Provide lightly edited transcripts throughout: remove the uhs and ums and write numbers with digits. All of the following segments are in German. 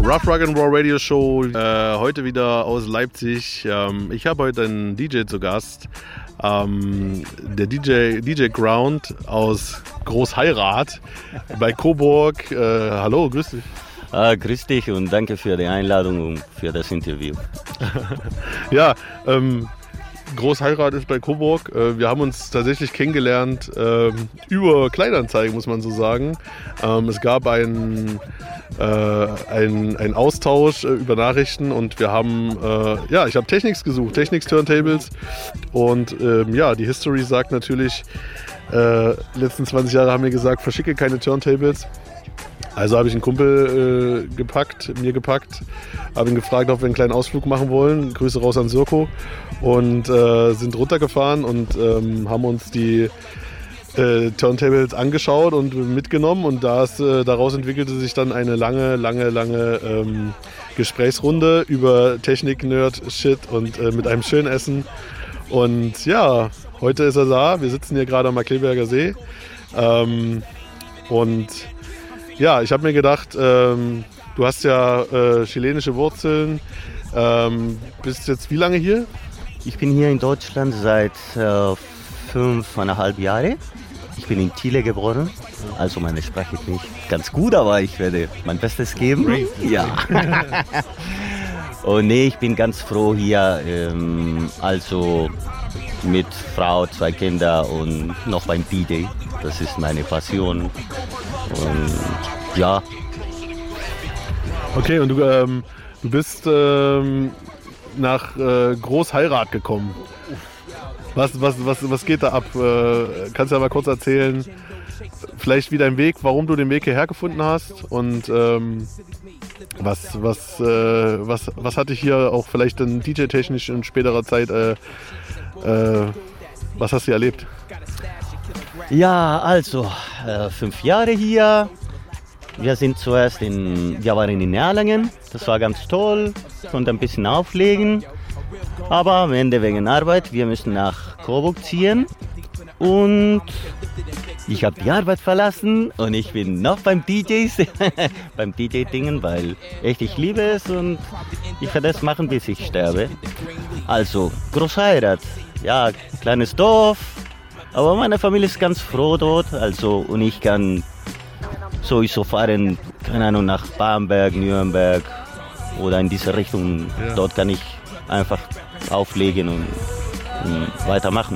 Rough Rock and Roll Radio Show, heute wieder aus Leipzig. Ich habe heute einen DJ zu Gast, der DJ Ground aus Großheirat bei Coburg. Hallo, grüß dich. Grüß dich und danke für die Einladung und für das Interview. Ja, Großheirat ist bei Coburg. Wir haben uns tatsächlich kennengelernt über Kleinanzeigen, muss man so sagen. Es gab einen Austausch über Nachrichten und wir haben, ich habe Technics gesucht, Technics Turntables und die History sagt natürlich, letzten 20 Jahre haben wir gesagt, verschicke keine Turntables. Also habe ich einen Kumpel mir gepackt, habe ihn gefragt, ob wir einen kleinen Ausflug machen wollen. Grüße raus an Sirko. Und sind runtergefahren und haben uns die Turntables angeschaut und mitgenommen. Und daraus entwickelte sich dann eine lange Gesprächsrunde über Technik, Nerd, Shit und mit einem schönen Essen. Und ja, heute ist er da. Wir sitzen hier gerade am Markkleeberger See. Ja, ich habe mir gedacht, du hast ja chilenische Wurzeln, bist jetzt wie lange hier? Ich bin hier in Deutschland seit 5,5 Jahren. Ich bin in Chile geboren, also meine Sprache ist nicht ganz gut, aber ich werde mein Bestes geben. Ja. Und ich bin ganz froh hier, also mit Frau, 2 Kinder und noch beim DJ. Das ist meine Passion. Und ja. Okay, und du bist nach Großheirat gekommen. Was geht da ab? Kannst du ja mal kurz erzählen, vielleicht wie dein Weg, warum du den Weg hierher gefunden hast und was hat dich hier auch vielleicht dann DJ-technisch in späterer Zeit, was hast du erlebt? Ja, also 5 Jahre hier. Wir waren in Erlangen, das war ganz toll, konnte ein bisschen auflegen. Aber am Ende wegen Arbeit, wir müssen nach Coburg ziehen. Und ich habe die Arbeit verlassen und ich bin noch beim DJs, beim DJ-Dingen, weil ich liebe es und ich werde es machen, bis ich sterbe. Also Großheirat, ja, kleines Dorf. Aber meine Familie ist ganz froh dort, also und ich kann sowieso fahren, keine Ahnung, nach Bamberg, Nürnberg oder in diese Richtung. Ja. Dort kann ich einfach auflegen und weitermachen.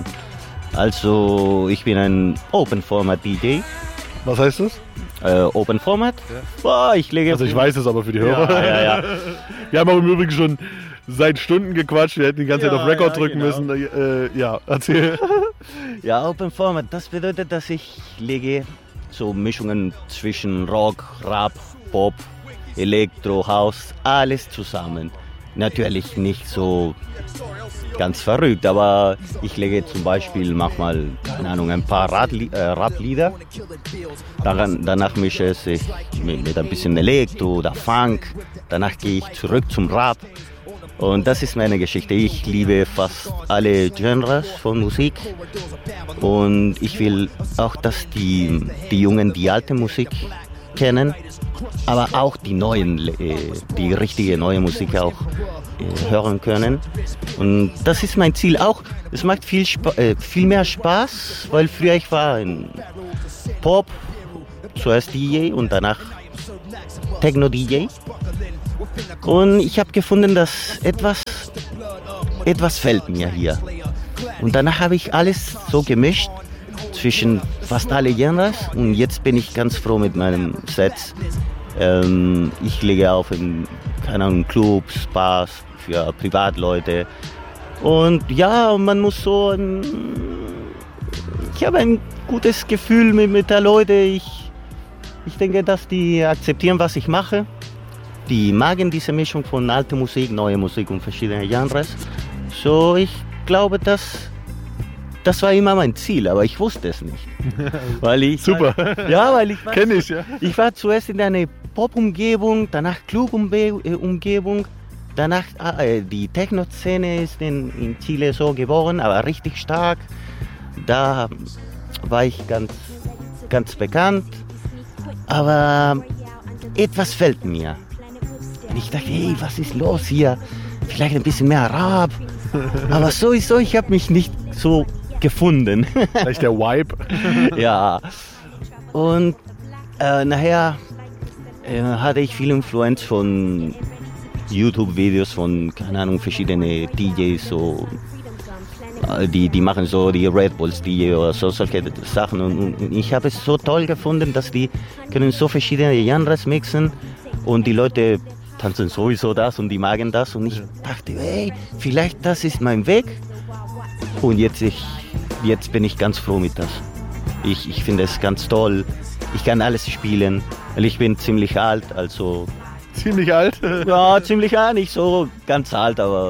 Also ich bin ein Open Format DJ. Was heißt das? Open Format? Ja. Boah, ich weiß es aber für die Hörer. Ja. Wir haben auch im Übrigen schon seit Stunden gequatscht, wir hätten die ganze Zeit auf Record drücken müssen. Erzähl. Ja, Open Format, das bedeutet, dass ich lege so Mischungen zwischen Rock, Rap, Pop, Elektro, House, alles zusammen. Natürlich nicht so ganz verrückt, aber ich lege zum Beispiel manchmal, keine Ahnung, ein paar Rap-Lieder. Danach mische ich mit ein bisschen Elektro oder Funk. Danach gehe ich zurück zum Rap. Und das ist meine Geschichte. Ich liebe fast alle Genres von Musik. Und ich will auch, dass die Jungen die alte Musik kennen, aber auch die richtige neue Musik auch hören können. Und das ist mein Ziel auch. Es macht viel mehr Spaß, weil früher ich war in Pop, zuerst DJ und danach Techno-DJ. Und ich habe gefunden, dass etwas fällt mir hier. Und danach habe ich alles so gemischt zwischen fast alle Genres. Und jetzt bin ich ganz froh mit meinem Set. Ich lege auf in, keine Ahnung, Clubs, Bars für Privatleute. Und ja, man muss so ich habe ein gutes Gefühl mit der Leute. Ich denke, dass die akzeptieren, was ich mache. Die mögen diese Mischung von alter Musik, neue Musik und verschiedene Genres. So, ich glaube, das war immer mein Ziel, aber ich wusste es nicht. Super. Kenn ich, ja. Ich war zuerst in einer Pop-Umgebung, danach Club-Umgebung, danach die Techno-Szene ist in Chile so geboren, aber richtig stark. Da war ich ganz bekannt, aber etwas fehlt mir. Und ich dachte, hey, was ist los hier? Vielleicht ein bisschen mehr Rap. Aber sowieso, ich habe mich nicht so gefunden. Vielleicht der Vibe. Ja. Und nachher hatte ich viel Influenz von YouTube-Videos von, keine Ahnung, verschiedene DJs, so, die machen so die Red Bulls DJ oder so, solche Sachen. Und ich habe es so toll gefunden, dass die können so verschiedene Genres mixen und die Leute tanzen sowieso das und die magen das. Und ich dachte, hey, vielleicht das ist mein Weg. Und jetzt bin ich ganz froh mit das. Ich finde es ganz toll. Ich kann alles spielen, weil ich bin ziemlich alt, also... Ziemlich alt? Ja, ziemlich alt, nicht so ganz alt, aber...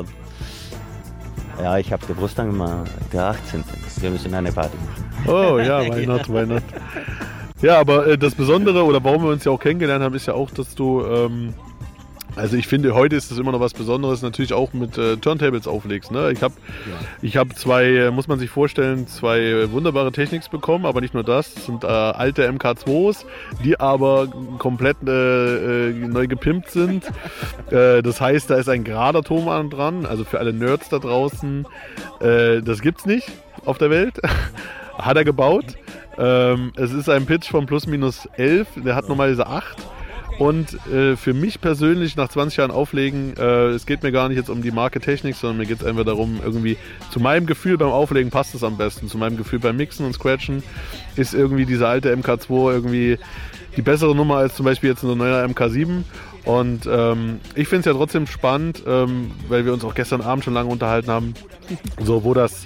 Ja, ich habe Geburtstag immer der 18. Wir müssen eine Party machen. Oh ja, why not, why not. Ja, aber das Besondere, oder warum wir uns ja auch kennengelernt haben, ist ja auch, dass du... Also ich finde, heute ist das immer noch was Besonderes, natürlich auch mit Turntables auflegst. Ne? Ich hab zwei, muss man sich vorstellen, zwei wunderbare Techniks bekommen, aber nicht nur das, das sind alte MK2s, die aber komplett neu gepimpt sind. Das heißt, da ist ein gerader Ton dran, also für alle Nerds da draußen, das gibt's nicht auf der Welt. Hat er gebaut. Es ist ein Pitch von plus minus 11, der hat normalerweise 8. Und für mich persönlich nach 20 Jahren Auflegen, es geht mir gar nicht jetzt um die Marke Technik, sondern mir geht es einfach darum, irgendwie zu meinem Gefühl beim Auflegen passt es am besten. Zu meinem Gefühl beim Mixen und Scratchen ist irgendwie diese alte MK2 irgendwie die bessere Nummer als zum Beispiel jetzt eine neue MK7. Und ich finde es ja trotzdem spannend, weil wir uns auch gestern Abend schon lange unterhalten haben, so wo das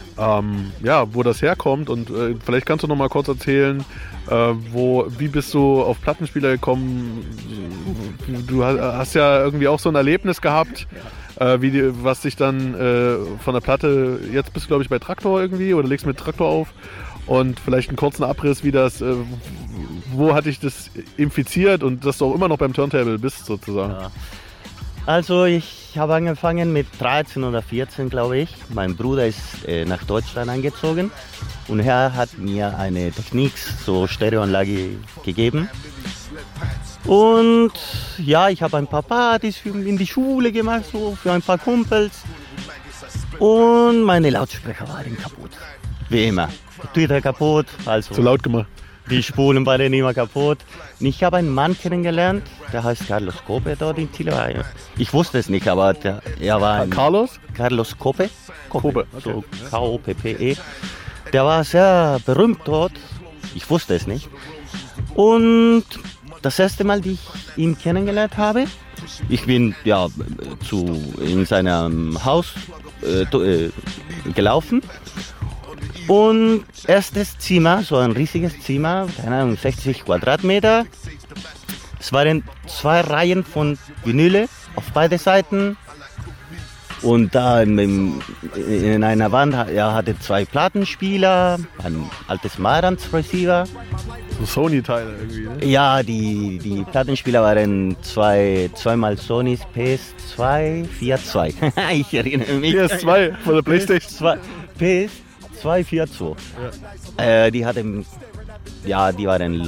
herkommt. Und vielleicht kannst du noch mal kurz erzählen, wie bist du auf Plattenspieler gekommen? Du hast ja irgendwie auch so ein Erlebnis gehabt, was dich dann von der Platte, jetzt bist du glaube ich bei Traktor irgendwie oder legst mit Traktor auf, und vielleicht einen kurzen Abriss, wie das, wo hat dich das infiziert und dass du auch immer noch beim Turntable bist sozusagen. Ja. Also ich habe angefangen mit 13 oder 14, glaube ich. Mein Bruder ist nach Deutschland eingezogen und er hat mir eine Technics, so Stereoanlage gegeben. Und ja, ich habe ein paar Partys in die Schule gemacht, so für ein paar Kumpels. Und meine Lautsprecher waren kaputt. Wie immer. Twitter kaputt. Also zu laut gemacht. Die Spulen waren immer kaputt. Und ich habe einen Mann kennengelernt, der heißt Carlos Cope dort in Chile. Ich wusste es nicht, aber er war ein... Carlos Cope. Okay. So K-O-P-P-E. Der war sehr berühmt dort. Ich wusste es nicht. Und das erste Mal, die ich ihn kennengelernt habe, ich bin ja in seinem Haus gelaufen. Und erstes Zimmer, so ein riesiges Zimmer, keine Ahnung, 60 Quadratmeter. Es waren 2 Reihen von Vinyle auf beide Seiten. Und da in einer Wand, er hatte 2 Plattenspieler, ein altes Marantz-Receiver. So Sony-Teile irgendwie, ne? Ja, die Plattenspieler waren zweimal Sonys PS2, 4.2. Ich erinnere mich. PS2 von der Playstation. PS2, 4.2. Ja. Die waren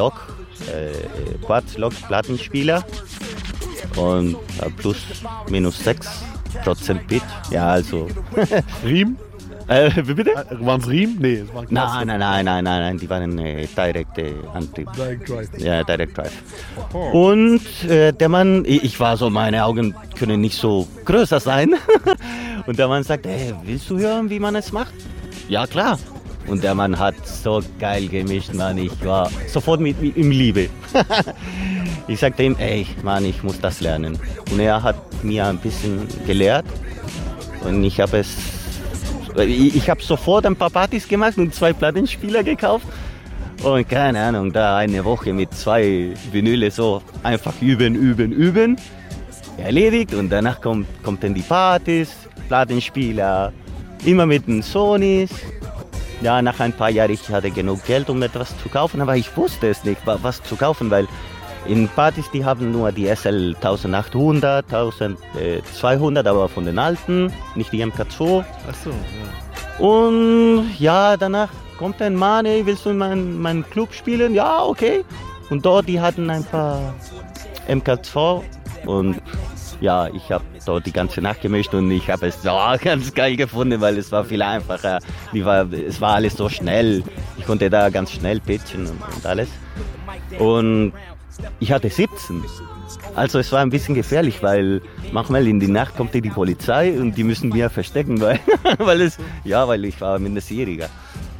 Quartz-Lok-Plattenspieler und plus minus 6% Bit. Ja, also. Riem? Wie bitte? Waren es Riem? Nee, es waren Quartz. Nein, die waren direkte Antrieb. Direct Drive. Ja, Direct Drive. Oh. Und der Mann, ich war so, meine Augen können nicht so größer sein. Und der Mann sagt, hey, willst du hören, wie man es macht? Ja, klar. Und der Mann hat so geil gemischt, Mann. Ich war sofort mit ihm Liebe. Ich sagte ihm, ey, Mann, ich muss das lernen. Und er hat mir ein bisschen gelehrt. Und ich habe sofort ein paar Partys gemacht und 2 Plattenspieler gekauft. Und keine Ahnung, da eine Woche mit 2 Vinyle so einfach üben. Erledigt. Und danach kommt dann die Partys, Plattenspieler. Immer mit den Sonys. Ja, nach ein paar Jahren, ich hatte genug Geld, um etwas zu kaufen, aber ich wusste es nicht, was zu kaufen, weil in Partys, die haben nur die SL 1800, 1200, aber von den alten, nicht die MK2. Ach so, ja. Und ja, danach kommt ein Mann, ey, willst du in meinem Club spielen? Ja, okay. Und dort, die hatten ein paar MK2 Und ja, ich habe dort die ganze Nacht gemischt und ich habe es so ganz geil gefunden, weil es war viel einfacher. Es war alles so schnell. Ich konnte da ganz schnell pitchen und alles. Und ich hatte 17. Also es war ein bisschen gefährlich, weil manchmal in die Nacht kommt die Polizei und die müssen mir verstecken, weil ich war Minderjähriger.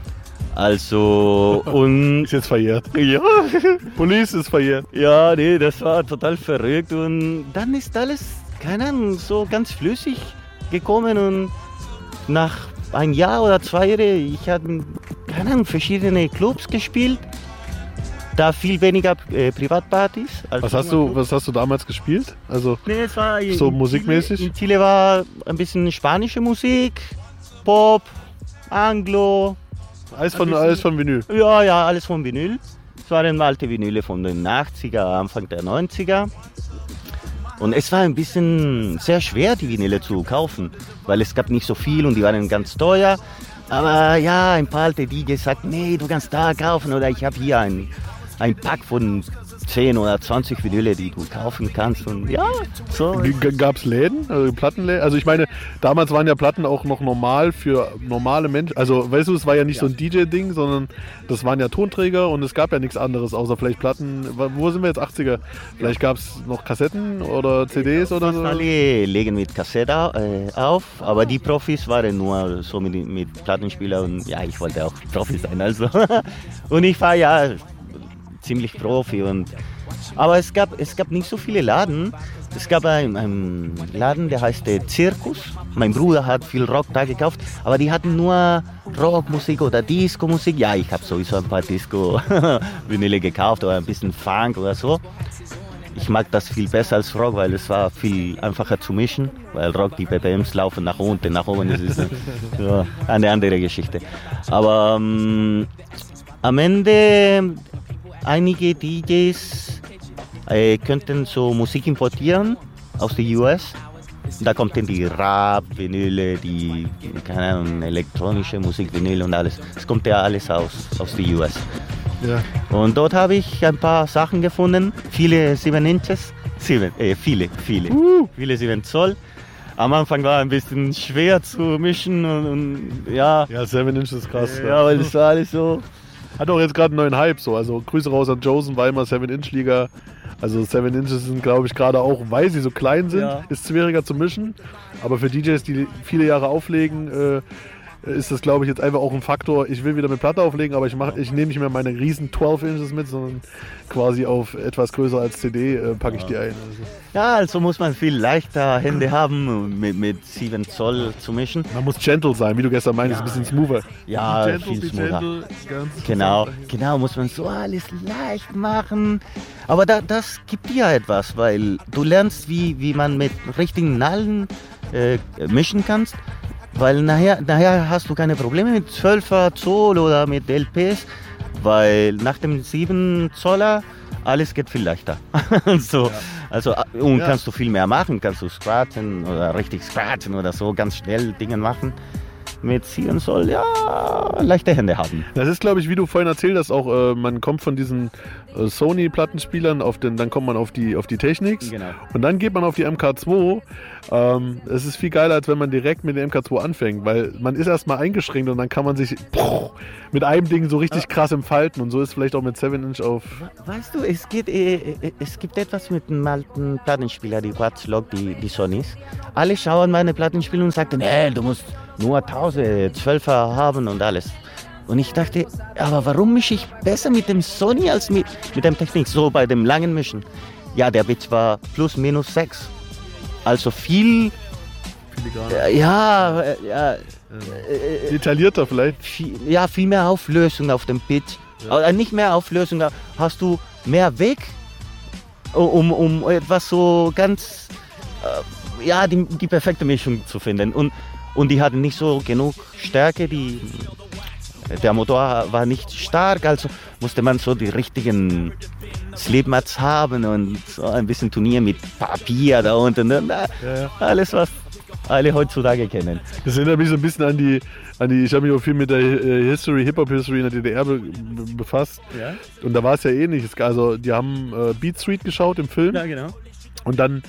Also, und... Ist jetzt verjährt. Ja. Police ist verjährt. Ja, nee, das war total verrückt und dann ist alles, keine Ahnung, so ganz flüssig gekommen und nach ein Jahr oder 2 Jahren, ich habe, keine Ahnung, verschiedene Clubs gespielt, da viel weniger Privatpartys. Was hast du damals gespielt? Also nee, es war so musikmäßig? In Chile war ein bisschen spanische Musik, Pop, Anglo. Alles von Vinyl? Ja, alles von Vinyl. Es waren alte Vinyle von den 80er, Anfang der 90er. Und es war ein bisschen sehr schwer, die Vinyle zu kaufen, weil es gab nicht so viel und die waren ganz teuer. Aber ja, ein paar alte DJs sagten, nee, du kannst da kaufen oder ich habe hier ein Pack von 10 oder 20 Vinyle, die du kaufen kannst. Und ja, so. Gab es Läden, also Plattenläden? Also ich meine, damals waren ja Platten auch noch normal für normale Menschen. Also weißt du, es war ja nicht so ein DJ-Ding, sondern das waren ja Tonträger und es gab ja nichts anderes, außer vielleicht Platten. Wo sind wir jetzt, 80er? Vielleicht gab es noch Kassetten oder CDs oder so? Alle legen mit Kassette auf, aber die Profis waren nur so mit Plattenspieler und ja, ich wollte auch Profi sein. Also. Und ich war ja ziemlich Profi. Aber es gab nicht so viele Laden. Es gab einen Laden, der heißt Zirkus. Mein Bruder hat viel Rock da gekauft, aber die hatten nur Rockmusik oder Disco-Musik. Ja, ich habe sowieso ein paar Disco-Vinyle gekauft oder ein bisschen Funk oder so. Ich mag das viel besser als Rock, weil es war viel einfacher zu mischen, weil Rock, die BPMs laufen nach unten, nach oben, das ist eine andere Geschichte. Aber am Ende einige DJs könnten so Musik importieren aus den US. Da kommt dann die Rap-Vinyle, die, keine Ahnung, elektronische Musik-Vinyle und alles. Es kommt ja alles aus den US. Ja. Und dort habe ich ein paar Sachen gefunden, viele 7 Inches, viele 7 Zoll. Am Anfang war ein bisschen schwer zu mischen und ja. Ja, 7 Inches ist krass. Ja, weil das war alles so. Hat auch jetzt gerade einen neuen Hype so. Also Grüße raus an Josen, Weimar 7-Inch-Liga. Also 7 Inches sind, glaube ich, gerade auch, weil sie so klein sind, ist schwieriger zu mischen. Aber für DJs, die viele Jahre auflegen, ist das, glaube ich, jetzt einfach auch ein Faktor. Ich will wieder mit Platte auflegen, aber ich nehme nicht mehr meine riesen 12 Inches mit, sondern quasi auf etwas größer als CD packe ich die ein. Also. Ja, also muss man viel leichter Hände haben, mit 7 Zoll zu mischen. Man muss gentle sein, wie du gestern meintest, ein bisschen smoother. Ja, viel smoother. Genau, muss man so alles leicht machen. Aber das gibt dir etwas, weil du lernst, wie man mit richtigen Nadeln mischen kannst. Weil nachher hast du keine Probleme mit 12er Zoll oder mit LPs, weil nach dem 7 Zoller alles geht viel leichter. Kannst du viel mehr machen, kannst du scratchen oder richtig scratchen oder so, ganz schnell Dinge machen. Mit 7 Zoll, ja, leichte Hände haben. Das ist, glaube ich, wie du vorhin erzählt hast, auch man kommt von diesen Sony-Plattenspielern, dann kommt man auf die Technics, genau. Und dann geht man auf die MK2. Es ist viel geiler, als wenn man direkt mit der MK2 anfängt, weil man ist erstmal eingeschränkt und dann kann man sich mit einem Ding so richtig krass entfalten und so ist vielleicht auch mit 7 Inch auf... Weißt du, es gibt etwas mit dem alten Plattenspieler, die Watchlog, die Sonys. Alle schauen meine Plattenspieler und sagten, du musst nur 1012er haben und alles. Und ich dachte, aber warum mische ich besser mit dem Sony als mit dem Technik? So bei dem langen Mischen. Ja, der Pitch war plus minus 6. Also viel detaillierter vielleicht. Viel mehr Auflösung auf dem Pitch. Ja. Oder nicht mehr Auflösung, da hast du mehr Weg, um etwas so ganz, die perfekte Mischung zu finden. Und die hatten nicht so genug Stärke, der Motor war nicht stark, also musste man so die richtigen Slipmats haben und so ein bisschen Turnier mit Papier da unten. Alles, was alle heutzutage kennen. Das erinnert mich so ein bisschen an die ich habe mich auch viel mit der Hip-Hop-History in der DDR befasst. Ja? Und da war es ja ähnlich. Also die haben Beat Street geschaut im Film. Ja, genau. Und dann,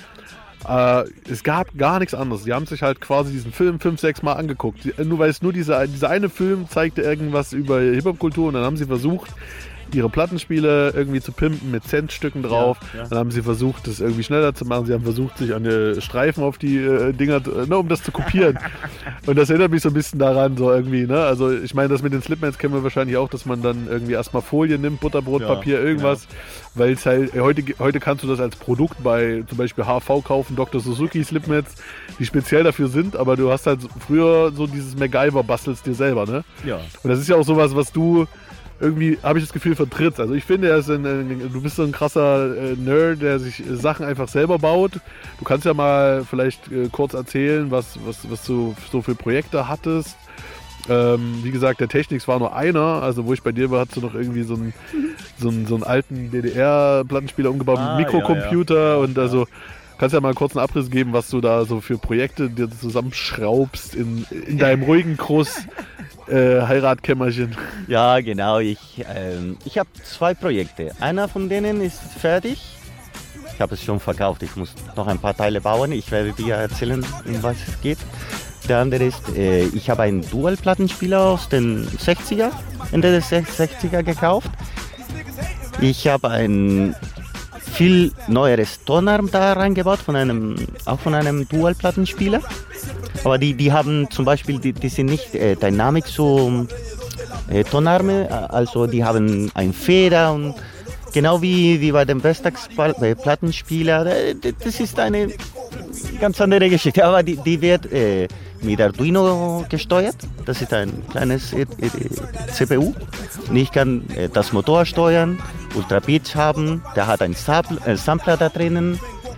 es gab gar nichts anderes. Die haben sich halt quasi diesen Film 5-6 Mal angeguckt. Nur weil es nur dieser eine Film zeigte irgendwas über Hip-Hop-Kultur und dann haben sie versucht, ihre Plattenspiele irgendwie zu pimpen mit Centstücken drauf. Ja. Dann haben sie versucht, das irgendwie schneller zu machen. Sie haben versucht, sich an die Streifen auf die Dinger, um das zu kopieren. Und das erinnert mich so ein bisschen daran, so irgendwie, ne? Also ich meine, das mit den Slipmats kennen wir wahrscheinlich auch, dass man dann irgendwie erstmal Folie nimmt, Butterbrotpapier, irgendwas. Genau. Weil es halt, heute kannst du das als Produkt bei zum Beispiel HV kaufen, Dr. Suzuki Slipmats, die speziell dafür sind, aber du hast halt früher so dieses MacGyver bastelst dir selber, ne? Ja. Und das ist ja auch sowas, was du irgendwie, habe ich das Gefühl, vertrittst. Also ich finde, du bist so ein krasser Nerd, der sich Sachen einfach selber baut. Du kannst ja mal vielleicht kurz erzählen, was du so für Projekte hattest. Wie gesagt, der Technics war nur einer, also wo ich bei dir war, hast du noch irgendwie so einen alten DDR-Plattenspieler umgebaut mit Mikrocomputer und also kannst ja mal einen kurzen Abriss geben, was du da so für Projekte dir zusammenschraubst in deinem ruhigen Groß Heiratkämmerchen. Ja, genau. Ich habe 2 Projekte. Einer von denen ist fertig. Ich habe es schon verkauft. Ich muss noch ein paar Teile bauen. Ich werde dir erzählen, um was es geht. Der andere ist, ich habe einen Dual-Plattenspieler aus den 60er, Ende des 60er gekauft. Ich habe ein viel neueres Tonarm da reingebaut, auch von einem Dual-Plattenspieler. Aber die haben zum Beispiel, die sind nicht dynamic so Tonarme, also die haben ein Feder und genau wie bei dem Vestax Plattenspieler, das ist eine ganz andere Geschichte, aber die wird mit Arduino gesteuert, das ist ein kleines CPU und ich kann das Motor steuern, Ultra Pitch haben, der hat einen Sampler da drinnen,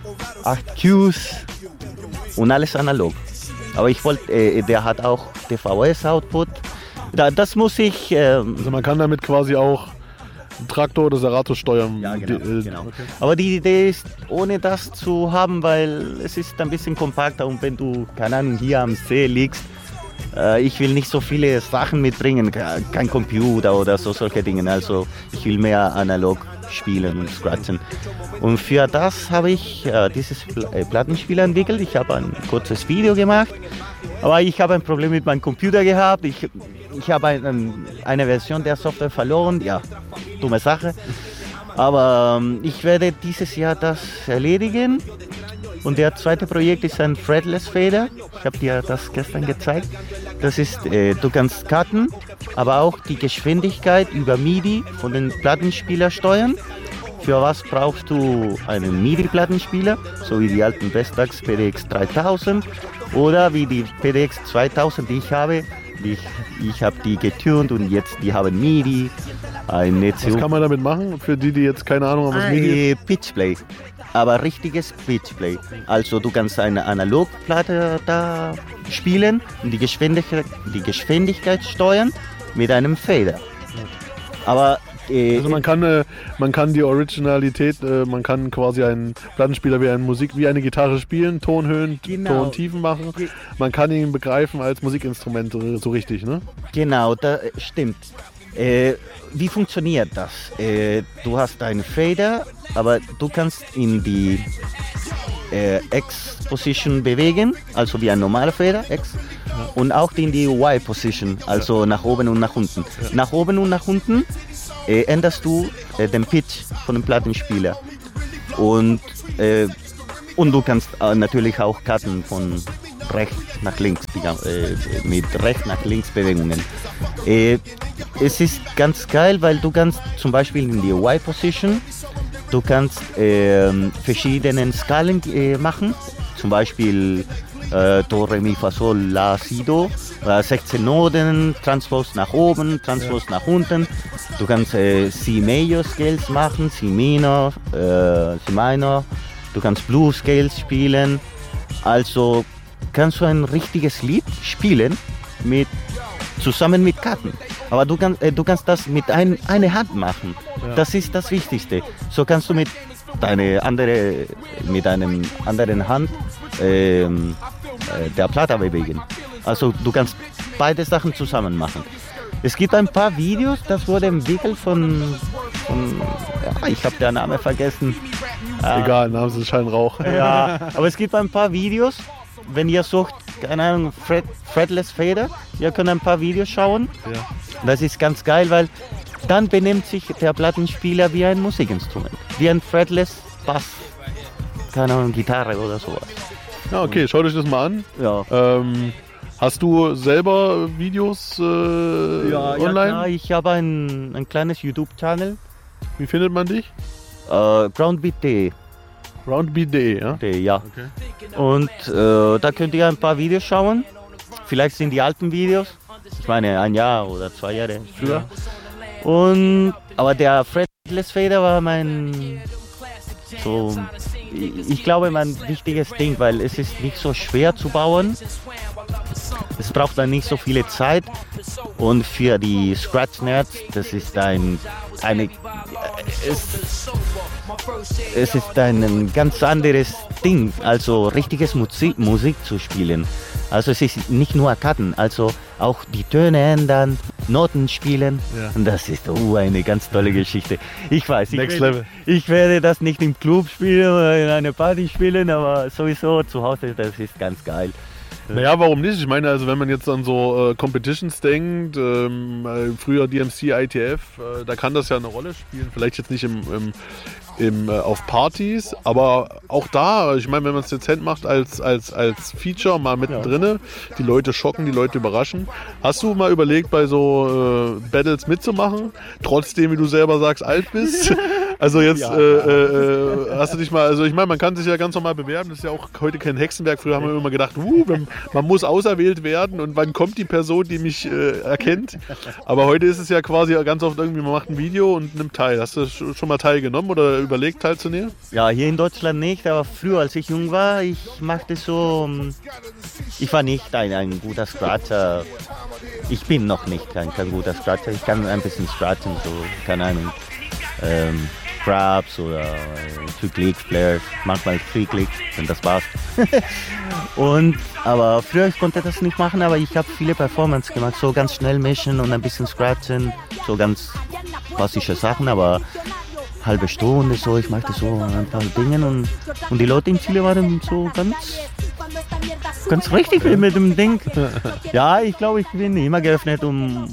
8 Cues und alles analog. Aber ich wollte, der hat auch DVS-Output. Das muss ich. Also man kann damit quasi auch einen Traktor oder Serato steuern. Ja, genau. Okay. Aber die Idee ist, ohne das zu haben, weil es ist ein bisschen kompakter und wenn du, keine Ahnung, hier am See liegst, ich will nicht so viele Sachen mitbringen, kein Computer oder solche Dinge. Also ich will mehr analog spielen und scratchen. Und für das habe ich dieses Plattenspiel entwickelt. Ich habe ein kurzes Video gemacht, aber ich habe ein Problem mit meinem Computer gehabt. Ich habe eine Version der Software verloren. Ja, dumme Sache. Aber ich werde dieses Jahr das erledigen. Und der zweite Projekt ist ein Fretless Fader. Ich habe dir das gestern gezeigt. Das ist, du kannst cutten, aber auch die Geschwindigkeit über MIDI von den Plattenspieler steuern. Für was brauchst du einen MIDI-Plattenspieler, so wie die alten Vestax PDX 3000 oder wie die PDX 2000, die ich habe. Ich habe die getuned und jetzt die haben MIDI. Was kann man damit machen, für die jetzt keine Ahnung haben, was MIDI ist? Pitchplay. Aber richtiges Pitchplay. Also du kannst eine Analogplatte da spielen und die Geschwindigkeit steuern mit einem Fader. Aber also man kann die Originalität, man kann quasi einen Plattenspieler wie eine Gitarre spielen, Tonhöhen, genau. Tontiefen machen. Man kann ihn begreifen als Musikinstrument so richtig, ne? Genau, das stimmt. Wie funktioniert das? Du hast einen Fader, aber du kannst in die X-Position bewegen, also wie ein normaler Fader, X, und auch in die Y-Position, also nach oben und nach unten. Ja. Nach oben und nach unten änderst du den Pitch von dem Plattenspieler. Und du kannst natürlich auch cutten von rechts nach links, mit rechts nach links Bewegungen. Es ist ganz geil, weil du kannst zum Beispiel in die Y-Position, du kannst verschiedene Skalen machen, zum Beispiel Do, Re, Mi, Fa, Sol, La, Si, Do, 16 Noten, Transpose nach oben, Transpose nach unten. Du kannst C Major Scales machen, C Minor, C Minor. Du kannst Blues Scales spielen. Also kannst du ein richtiges Lied spielen zusammen mit Karten. Aber du kannst das mit einer Hand machen. Ja. Das ist das Wichtigste. So kannst du mit einer anderen Hand der Platte bewegen. Also du kannst beide Sachen zusammen machen. Es gibt ein paar Videos, das wurde entwickelt von ich habe den Namen vergessen, Egal, dann haben sie einen Schein Rauch. Ja, aber es gibt ein paar Videos, wenn ihr sucht, keine Ahnung, Fretless Fader, ihr könnt ein paar Videos schauen. Ja. Das ist ganz geil, weil dann benimmt sich der Plattenspieler wie ein Musikinstrument, wie ein Fretless Bass, keine Ahnung, Gitarre oder sowas. Ja, okay, schaut euch das mal an. Ja. Hast du selber Videos online? Ja, ich habe ein kleines YouTube-Channel. Wie findet man dich? Groundbeat.de. Groundbeat.de, ja? Ja. Okay. Und da könnt ihr ein paar Videos schauen. Vielleicht sind die alten Videos. Ich meine, 1 Jahr oder 2 Jahre früher. Aber der Fretless Fader war ich glaube, mein wichtiges Ding, weil es ist nicht so schwer zu bauen. Es braucht dann nicht so viele Zeit. Und für die Scratch-Nerds, das ist es ist ein ganz anderes Ding, also richtiges Musik zu spielen. Also es ist nicht nur Karten, also auch die Töne ändern, Noten spielen. Ja. Und das ist eine ganz tolle Geschichte. Ich weiß, Level. Ich werde das nicht im Club spielen oder in einer Party spielen, aber sowieso zu Hause, das ist ganz geil. Naja, warum nicht? Ich meine, also wenn man jetzt an so Competitions denkt, früher DMC, ITF, da kann das ja eine Rolle spielen. Vielleicht jetzt nicht auf Partys, aber auch da, ich meine, wenn man es dezent macht als Feature mal mittendrin, die Leute schocken, die Leute überraschen. Hast du mal überlegt, bei so Battles mitzumachen, trotzdem, wie du selber sagst, alt bist? Also jetzt hast du dich mal, also ich meine, man kann sich ja ganz normal bewerben, das ist ja auch heute kein Hexenwerk. Früher haben wir immer gedacht, man muss auserwählt werden und wann kommt die Person, die mich erkennt. Aber heute ist es ja quasi ganz oft irgendwie, man macht ein Video und nimmt teil. Hast du schon mal teilgenommen oder überlegt teilzunehmen? Ja, hier in Deutschland nicht, aber früher, als ich jung war, ich machte so, ich war nicht ein guter Scratcher. Ich bin noch nicht kein guter Scratcher. Ich kann ein bisschen scratchen, so, keine Ahnung. Grabs oder 2-Click Flares, manchmal 3-Click, wenn das passt. Aber früher ich konnte das nicht machen, aber ich habe viele Performance gemacht, so ganz schnell mischen und ein bisschen scratchen, so ganz klassische Sachen, aber halbe Stunde so, ich machte so ein paar Dinge und die Leute in Chile waren so ganz richtig mit dem Ding. Ja, ich glaube, ich bin immer geöffnet, um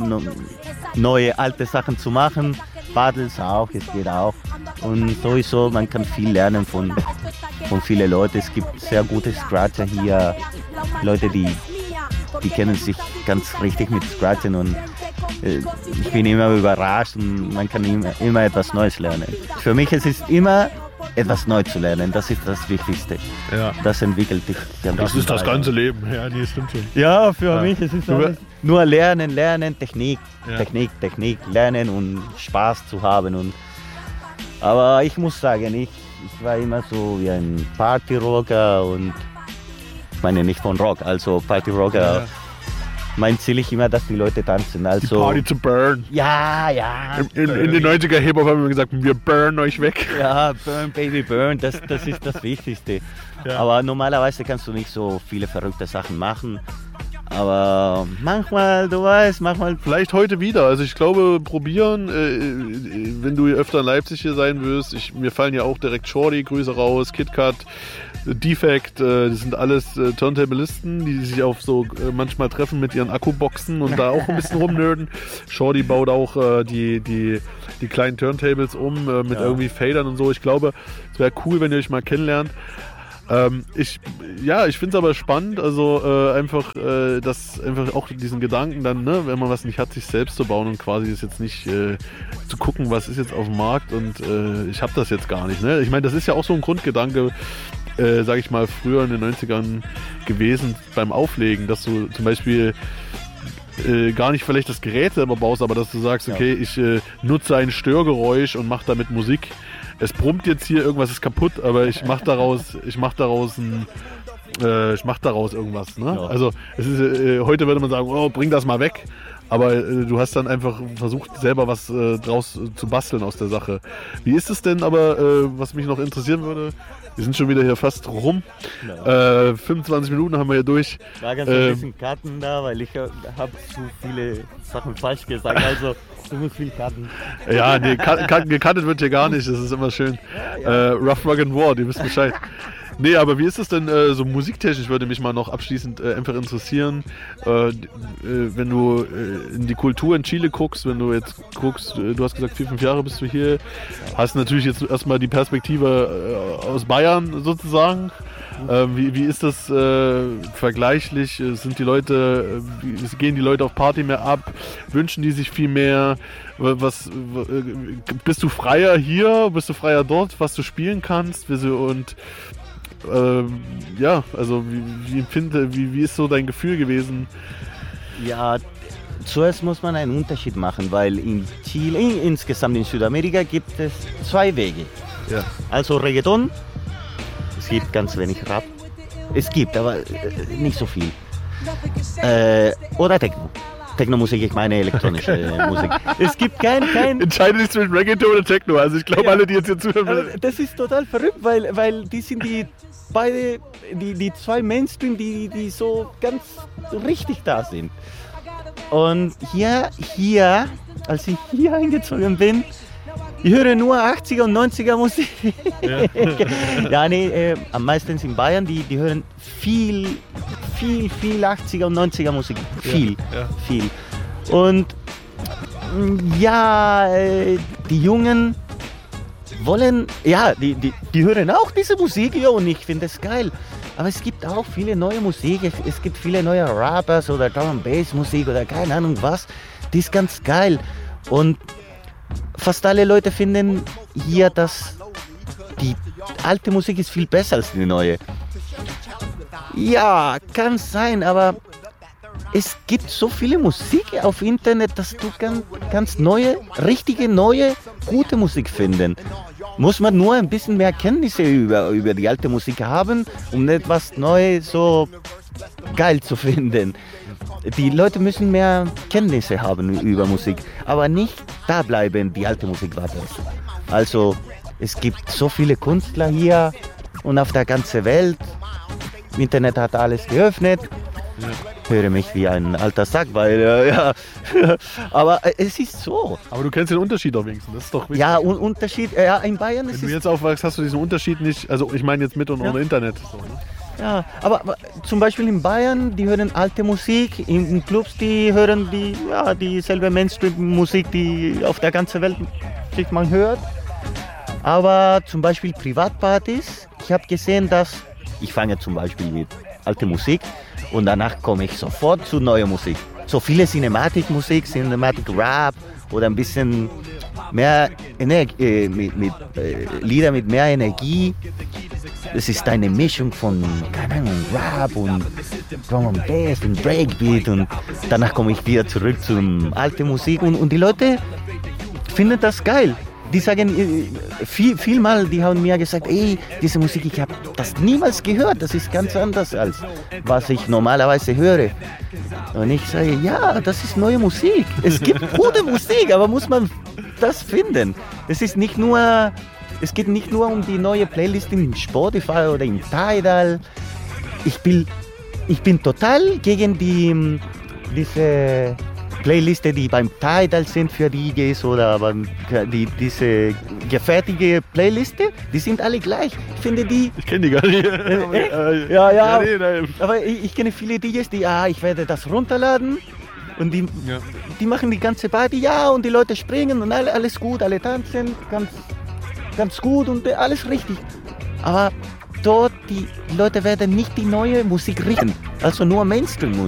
neue, alte Sachen zu machen. Battles auch, es geht auch. Und sowieso, man kann viel lernen von vielen Leuten. Es gibt sehr gute Scratcher hier, Leute, die kennen sich ganz richtig mit Scratchen und ich bin immer überrascht und man kann immer etwas Neues lernen. Für mich ist es immer etwas Neues zu lernen, das ist das Wichtigste. Ja. Das entwickelt dich. Das ist das ganze Leben. Ja, nee, stimmt schon. Ja, für mich ist es alles nur lernen, Technik, Technik, lernen und Spaß zu haben. Aber ich muss sagen, ich war immer so wie ein Partyrocker und ich meine nicht von Rock, also Partyrocker. Ja. Mein Ziel ist immer, dass die Leute tanzen. Also, die Party to burn. Ja. In den 90er Hip-Hop haben wir gesagt, wir burn euch weg. Ja, burn, baby, burn. Das ist das Wichtigste. Ja. Aber normalerweise kannst du nicht so viele verrückte Sachen machen. Aber manchmal, du weißt, vielleicht heute wieder. Also ich glaube, probieren, wenn du öfter in Leipzig hier sein wirst. Mir fallen ja auch direkt Shorty, Grüße raus, KitKat, Defect, das sind alles Turntablisten, die sich auch so manchmal treffen mit ihren Akkuboxen und da auch ein bisschen rumnörden. Shorty baut auch die kleinen Turntables mit irgendwie Fadern und so. Ich glaube, es wäre cool, wenn ihr euch mal kennenlernt. Ich finde es aber spannend, also einfach auch diesen Gedanken dann, ne, wenn man was nicht hat, sich selbst zu bauen und quasi ist jetzt nicht zu gucken, was ist jetzt auf dem Markt und ich habe das jetzt gar nicht. Ne? Ich meine, das ist ja auch so ein Grundgedanke, sage ich mal, früher in den 90ern gewesen beim Auflegen, dass du zum Beispiel gar nicht vielleicht das Gerät selber baust, aber dass du sagst, okay, ich nutze ein Störgeräusch und mache damit Musik. Es brummt jetzt hier, irgendwas ist kaputt, aber ich mach daraus irgendwas. Ne? Ja. Also es ist, heute würde man sagen, bring das mal weg. Aber du hast dann einfach versucht, selber was draus zu basteln aus der Sache. Wie ist es denn aber, was mich noch interessieren würde, wir sind schon wieder hier fast rum. Genau. 25 Minuten haben wir hier durch. Ich war ganz ein bisschen Karten da, weil ich habe zu viele Sachen falsch gesagt. Also du musst viel Karten. Ja, nee, gekartet wird hier gar nicht. Das ist immer schön. Ja. Rough Rug and War, ihr wisst Bescheid. Nee, aber wie ist es denn so musiktechnisch, würde mich mal noch abschließend einfach interessieren, wenn du in die Kultur in Chile guckst, wenn du jetzt guckst, du hast gesagt 4-5 Jahre bist du hier, hast natürlich jetzt erstmal die Perspektive aus Bayern sozusagen. Wie ist das vergleichlich? Sind die Leute, gehen die Leute auf Party mehr ab? Wünschen die sich viel mehr? Bist du freier hier? Bist du freier dort, was du spielen kannst? Und ja, also wie ist so dein Gefühl gewesen? Ja, zuerst muss man einen Unterschied machen, weil in Chile, insgesamt in Südamerika gibt es 2 Wege. Ja. Also Reggaeton, es gibt ganz wenig Rap, es gibt aber nicht so viel. Oder Techno. Techno-Musik, ich meine elektronische Musik. Es gibt kein... Entscheide dich zwischen Reggaeton oder Techno. Also ich glaube, alle, die jetzt hier zuhören... Das ist total verrückt, weil die sind die 2 Mainstream, die so ganz richtig da sind. Und hier, als ich hier eingezogen bin, ich höre nur 80er und 90er Musik. Ja, nee, am meisten in Bayern, die hören viel 80er und 90er Musik. Viel. Und ja, die Jungen wollen, ja, die hören auch diese Musik, ja, und ich finde es geil. Aber es gibt auch viele neue Musik, es gibt viele neue Rappers oder Drum & Bass Musik oder keine Ahnung was. Die ist ganz geil. Und fast alle Leute finden hier, dass die alte Musik ist viel besser als die neue. Ja, kann sein, aber es gibt so viele Musik auf Internet, dass du kannst richtige, neue, gute Musik finden. Muss man nur ein bisschen mehr Kenntnisse über die alte Musik haben, um etwas Neues so geil zu finden. Die Leute müssen mehr Kenntnisse haben über Musik, aber nicht da bleiben, die alte Musik war besser. Also es gibt so viele Künstler hier und auf der ganzen Welt. Internet hat alles geöffnet. Ich höre mich wie ein alter Sack, weil ja, aber es ist so. Aber du kennst den Unterschied auch wenigstens, das ist doch wichtig. Ja, Unterschied, ja, in Bayern ist es... Wenn du jetzt aufwachst, hast du diesen Unterschied nicht, also ich meine jetzt mit und ohne Internet. So, ne? Ja, aber zum Beispiel in Bayern, die hören alte Musik, in Clubs, die hören dieselbe Mainstream-Musik, die auf der ganzen Welt man hört. Aber zum Beispiel Privatpartys, ich habe gesehen, dass ich fange zum Beispiel mit alter Musik und danach komme ich sofort zu neuer Musik. So viele Cinematic-Musik, Cinematic-Rap oder ein bisschen mehr Lieder mit mehr Energie. Es ist eine Mischung von, keine Ahnung, Rap und Drum and Bass und Breakbeat und danach komme ich wieder zurück zur alten Musik und die Leute finden das geil. Die sagen vielmal, die haben mir gesagt, ey, diese Musik, ich habe das niemals gehört, das ist ganz anders als was ich normalerweise höre. Und ich sage, ja, das ist neue Musik. Es gibt gute Musik, aber muss man das finden. Es geht nicht nur um die neue Playlist in Spotify oder in Tidal. Ich bin total gegen diese Playlisten, die beim Tidal sind für DJs oder diese gefertigte Playliste, die sind alle gleich. Ich finde die... Ich kenne die gar nicht. Ja. Nee. Aber ich kenne viele DJs, ich werde das runterladen und die machen die ganze Party, und die Leute springen und alles gut, alle tanzen, ganz gut und alles richtig. Aber dort, die Leute werden nicht die neue Musik richten, also nur Mainstream-Musik.